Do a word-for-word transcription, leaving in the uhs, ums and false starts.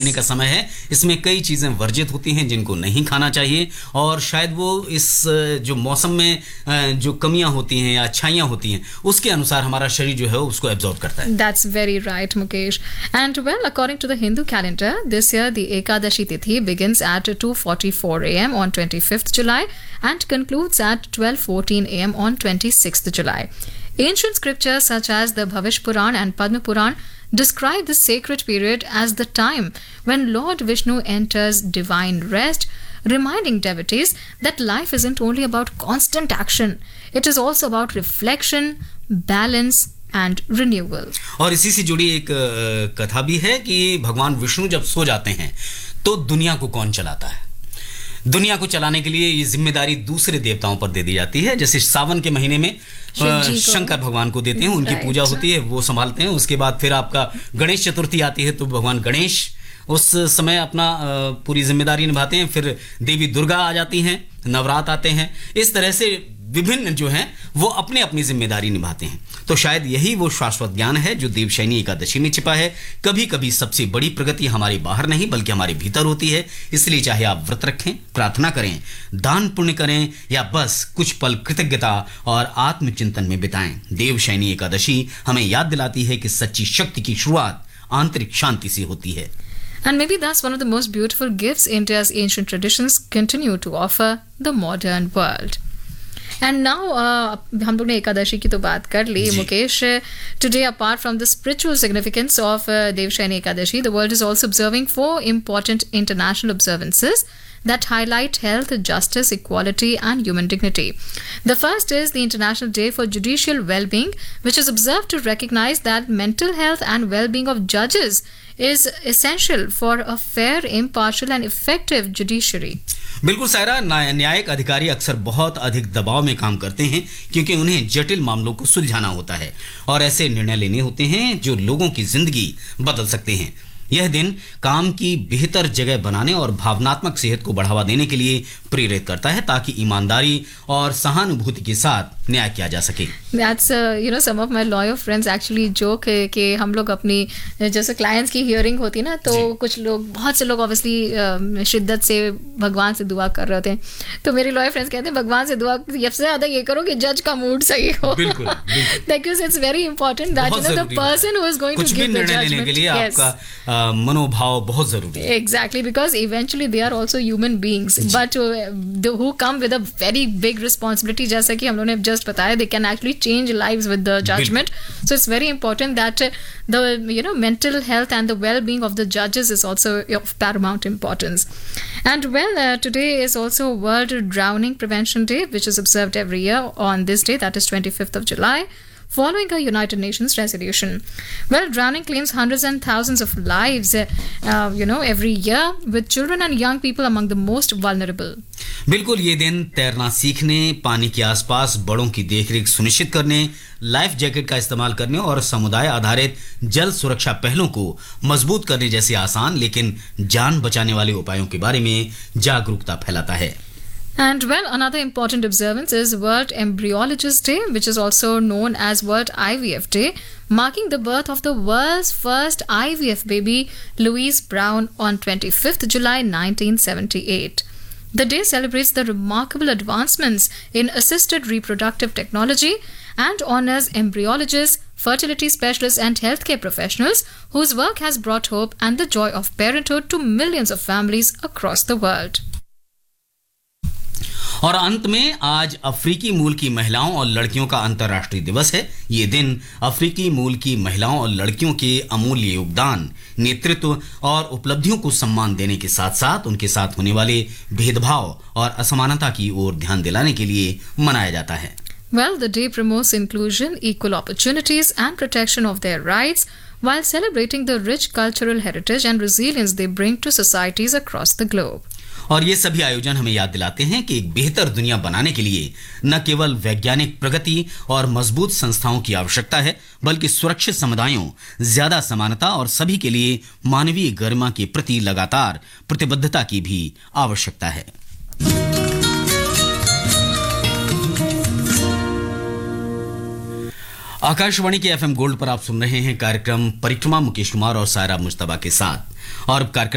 जीने का समय है, इसमें कई चीज़ें वर्जित होती हैं जिनको नहीं खाना चाहिए, और शायद वो इस जो मौसम में जो कमियां होती हैं या अच्छाइयां होती हैं उसके अनुसार हमारा शरीर जो है उसको एब्जॉर्ब करता है. That's very right, Mukesh. And well, according to the Hindu calendar, this year the Ekadashi Tithi begins at two forty-four a m on twenty-fifth July and concludes at twelve fourteen a m on twenty-sixth July. Ancient scriptures such as the Bhavish Puran and Padma Puran describe this sacred period as the time when Lord Vishnu enters divine rest, reminding devotees that life isn't only about constant action, it is also about reflection, balance and renewal. और इसी से जुड़ी एक कथा भी है कि भगवान विष्णु जब सो जाते हैं तो दुनिया को कौन चलाता है. दुनिया को चलाने के लिए ये जिम्मेदारी दूसरे देवताओं पर दे दी जाती है. जैसे सावन के महीने में शंकर भगवान को देते हैं, उनकी पूजा होती है, वो संभालते हैं. उसके बाद फिर आपका गणेश चतुर्थी आती है तो भगवान गणेश उस समय अपना पूरी जिम्मेदारी निभाते हैं. फिर देवी दुर्गा आ जाती हैं, नवरात्र आते हैं. इस तरह से विभिन्न जो हैं वो अपने अपनी जिम्मेदारी निभाते हैं. तो शायद यही वो शाश्वत ज्ञान है जो देवशयनी एकादशी में छिपा है. कभी कभी सबसे बड़ी प्रगति हमारे बाहर नहीं बल्कि हमारे भीतर होती है. इसलिए चाहे आप व्रत रखें, प्रार्थना करें, दान पुण्य करें या बस कुछ पल कृतज्ञता और आत्मचिंतन में बिताएं, देवशयनी एकादशी हमें याद दिलाती है कि सच्ची शक्ति की शुरुआत आंतरिक शांति से होती है. And maybe that's one of the most beautiful gifts India's ancient traditions continue to offer the modern world. And now, uh, हम लोग ने एकादशी की तो बात कर ली, Mukesh. Today, apart from the spiritual significance of uh, Devshayani Ekadashi, the world is also observing four important international observances that highlight health, justice, equality, and human dignity. The first is the International Day for Judicial Well-being, which is observed to recognize that mental health and well-being of judges is essential for a fair, impartial, and effective judiciary. बिल्कुल सायरा, न्यायिक अधिकारी अक्सर बहुत अधिक दबाव में काम करते हैं क्योंकि उन्हें जटिल मामलों को सुलझाना होता है और ऐसे निर्णय लेने होते हैं जो लोगों की जिंदगी बदल सकते हैं. यह दिन काम की बेहतर जगह बनाने और भावनात्मक सेहत को बढ़ावा देने के लिए प्रेरित करता है ताकि ईमानदारी और सहानुभूति के साथ न्याय किया जा सके. That's uh, you know some of my lawyer friends actually joke कि हम लोग अपनी जैसे क्लाइंट्स की हियरिंग होती ना तो कुछ लोग बहुत से लोग ऑब्वियसली शिद्दत से भगवान से दुआ कर रहे होते हैं. तो मेरे लॉयर फ्रेंड्स कहते हैं भगवान से दुआ सबसे ज्यादा ये करो कि जज का मूड सही हो. बिल्कुल, बिल्कुल. Because it's very important that you know the person who is going to give the judgment. के लिए आपका मनोभाव बहुत जरूरी है. Exactly, because eventually they are also human beings, but uh, the, who come with a very big responsibility. जैसा कि हम लोगों ने just बताया, they can actually change lives with the judgment. So it's very important that uh, the you know mental health and the well-being of the judges is also of paramount importance. And well, uh, today is also World Drowning Prevention Day, which is observed every year on this day, that is twenty-fifth of July. Following a United Nations resolution. Well, drowning claims hundreds and thousands of lives, uh, you know, every year, with children and young people among the most vulnerable. बिल्कुल, ये दिन तैरना सीखने, पानी के आसपास बड़ों की देखरेख सुनिश्चित करने, लाइफ जैकेट का इस्तेमाल करने और समुदाय आधारित जल सुरक्षा पहलों को मजबूत करने जैसे आसान लेकिन जान बचाने वाले उपायों के बारे में जागरूकता फैलाता है. And well, another important observance is World Embryologist Day, which is also known as World I V F Day, marking the birth of the world's first I V F baby, Louise Brown, on twenty-fifth of July nineteen seventy-eight. The day celebrates the remarkable advancements in assisted reproductive technology and honors embryologists, fertility specialists, and healthcare professionals whose work has brought hope and the joy of parenthood to millions of families across the world. और अंत में आज अफ्रीकी मूल की महिलाओं और लड़कियों का अंतर्राष्ट्रीय दिवस है. ये दिन अफ्रीकी मूल की महिलाओं और लड़कियों के अमूल्य योगदान, नेतृत्व और उपलब्धियों को सम्मान देने के साथ साथ उनके साथ होने वाले भेदभाव और असमानता की ओर ध्यान दिलाने के लिए मनाया जाता है. Well, the day promotes inclusion, equal opportunities and protection of their rights while celebrating the rich cultural heritage and resilience they bring to societies across the globe. और ये सभी आयोजन हमें याद दिलाते हैं कि एक बेहतर दुनिया बनाने के लिए न केवल वैज्ञानिक प्रगति और मजबूत संस्थाओं की आवश्यकता है बल्कि सुरक्षित समुदायों, ज्यादा समानता और सभी के लिए मानवीय गरिमा के प्रति लगातार प्रतिबद्धता की भी आवश्यकता है. आकाशवाणी के एफएम गोल्ड पर आप सुन रहे हैं कार्यक्रम परिक्रमा मुकेश कुमार और सायरा मुश्तबा के साथ. और कार्यक्रम